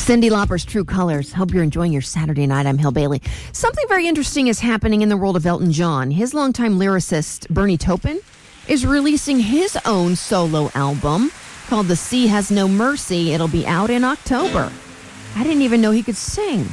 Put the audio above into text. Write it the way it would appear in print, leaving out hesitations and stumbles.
Cyndi Lauper's True Colors. Hope you're enjoying your Saturday night. I'm Hill Bailey. Something very interesting is happening in the world of Elton John. His longtime lyricist, Bernie Taupin, is releasing his own solo album called The Sea Has No Mercy. It'll be out in October. I didn't even know he could sing.